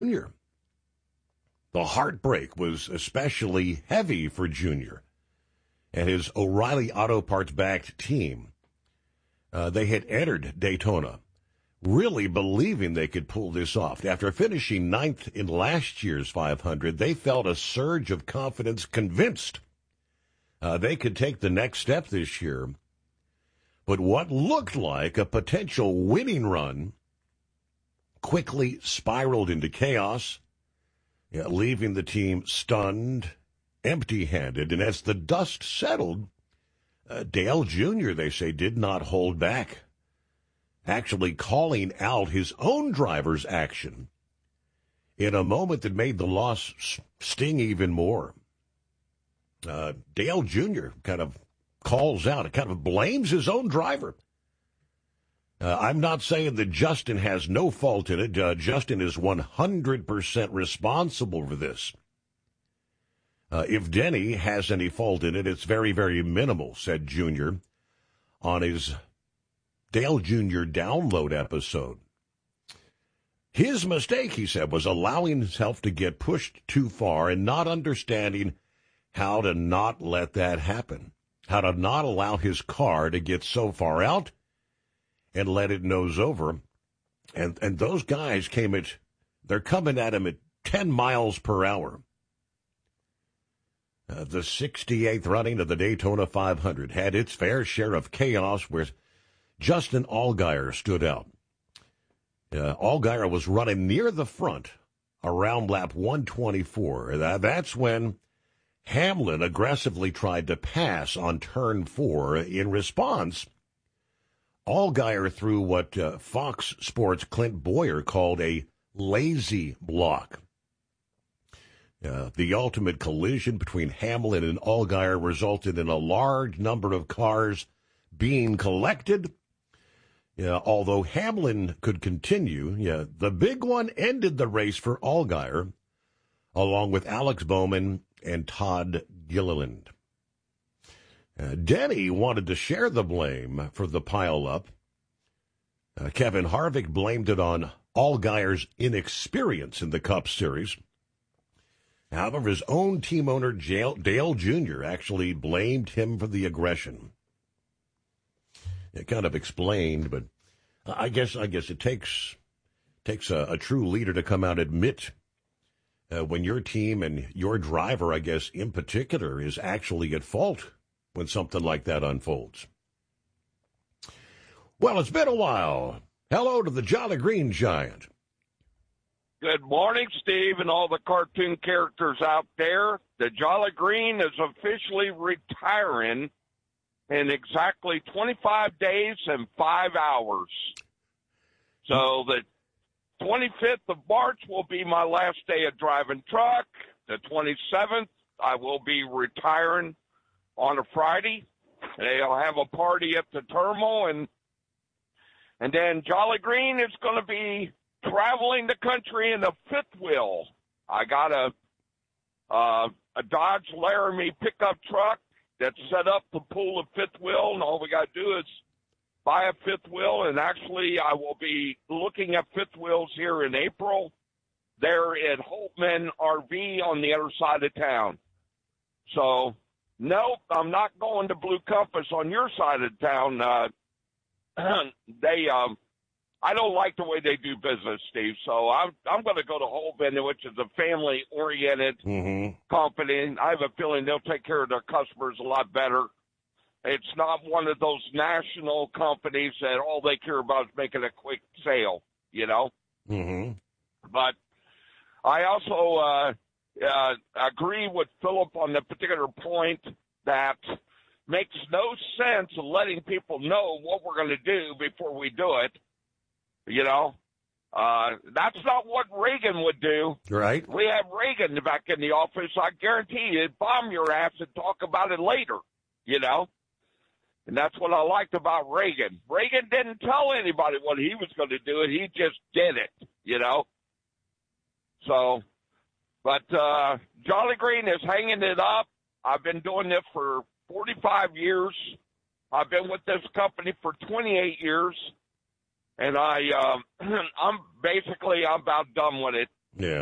Junior. The heartbreak was especially heavy for Junior and his O'Reilly Auto Parts-backed team. They had entered Daytona really believing they could pull this off. After finishing ninth in last year's 500, they felt a surge of confidence, convinced they could take the next step this year. But what looked like a potential winning run quickly spiraled into chaos, leaving the team stunned, empty-handed. And as the dust settled, Dale Jr., they say, did not hold back, actually calling out his own driver's action in a moment that made the loss sting even more. Dale Jr. kind of calls out, kind of blames his own driver. I'm not saying that Justin has no fault in it. Justin is 100% responsible for this. If Denny has any fault in it, it's very, very minimal, said Jr. on his Dale Jr. download episode. His mistake, he said, was allowing himself to get pushed too far and not understanding how to not let that happen, how to not allow his car to get so far out and let it nose over. And those guys they're coming at him at 10 miles per hour. The 68th running of the Daytona 500 had its fair share of chaos where Justin Allgaier stood out. Allgaier was running near the front around lap 124. That's when Hamlin aggressively tried to pass on turn 4. In response, Allgaier threw what Fox Sports' Clint Boyer called a lazy block. The ultimate collision between Hamlin and Allgaier resulted in a large number of cars being collected. Although Hamlin could continue, the big one ended the race for Allgaier, along with Alex Bowman and Todd Gilliland. Denny wanted to share the blame for the pileup. Kevin Harvick blamed it on Allgaier's inexperience in the Cup Series. However, his own team owner, Dale Jr., actually blamed him for the aggression. It kind of explained, but I guess it takes a true leader to come out and admit when your team and your driver, I guess, in particular, is actually at fault when something like that unfolds. Well, it's been a while. Hello to the Jolly Green Giant. Good morning, Steve, and all the cartoon characters out there. The Jolly Green is officially retiring in exactly 25 days and 5 hours. So the 25th of March will be my last day of driving truck. The 27th, I will be retiring on a Friday. They'll have a party at the terminal, and then Jolly Green is going to be traveling the country in a fifth wheel. I got a Dodge Laramie pickup truck that's set up to pull a fifth wheel, and all we got to do is buy a fifth wheel. And actually, I will be looking at fifth wheels here in April. They're at Holtman RV on the other side of town. So, nope, I'm not going to Blue Compass on your side of town. I don't like the way they do business, Steve. So I'm going to go to Holtman, which is a family-oriented company. I have a feeling they'll take care of their customers a lot better. It's not one of those national companies that all they care about is making a quick sale, you know. But I also agree with Philip on the particular point that makes no sense of letting people know what we're going to do before we do it. You know, that's not what Reagan would do. Right. We have Reagan back in the office. I guarantee you, he'd bomb your ass and talk about it later, you know. And that's what I liked about Reagan. Reagan didn't tell anybody what he was going to do, and he just did it, you know. So, but Jolly Green is hanging it up. I've been doing this for 45 years. I've been with this company for 28 years. And I'm about done with it. Yeah.